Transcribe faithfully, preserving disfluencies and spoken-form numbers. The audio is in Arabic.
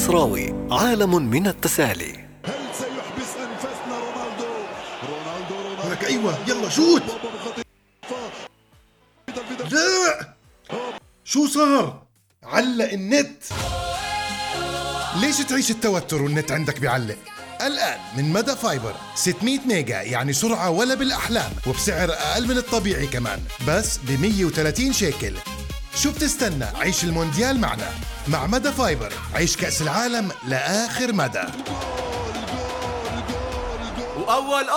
المصراوي، عالم من التسالي. هل سيحبس أنفاسنا رونالدو؟ رونالدو رونالدو لك أيوة يلا شوت. لا شو صار؟ علق النت. ليش تعيش التوتر والنت عندك بيعلق؟ الآن من مدى فايبر ستمية ميجا، يعني سرعة ولا بالأحلام، وبسعر أقل من الطبيعي كمان، بس ب مية وثلاثين شيكل. شو بتستنى؟ عيش المونديال معنا. مع مدى فايبر عيش كأس العالم لآخر مدى. وأول